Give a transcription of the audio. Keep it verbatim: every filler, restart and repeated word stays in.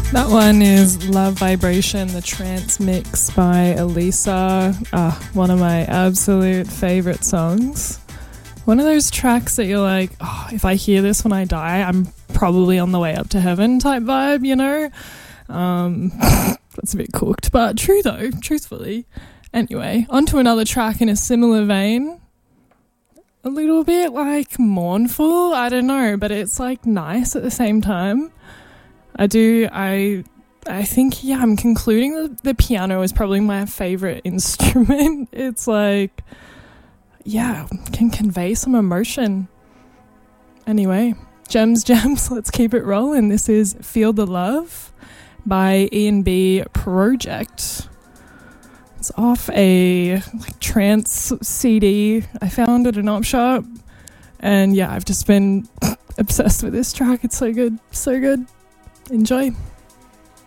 That one is Love Vibration, the trance mix by Elisa. Uh, one of my absolute favourite songs. One of those tracks that you're like, oh, if I hear this when I die, I'm probably on the way up to heaven type vibe, you know? Um, that's a bit cooked, but true though, truthfully. Anyway, on to another track in a similar vein. A little bit like mournful, I don't know, but it's like nice at the same time. I do, I I think, yeah, I'm concluding that the piano is probably my favourite instrument. It's like, yeah, can convey some emotion. Anyway, gems, gems, let's keep it rolling. This is Feel the Love by E and B Project. It's off a like, trance C D I found at an op shop. And yeah, I've just been obsessed with this track. It's so good, so good. Enjoy.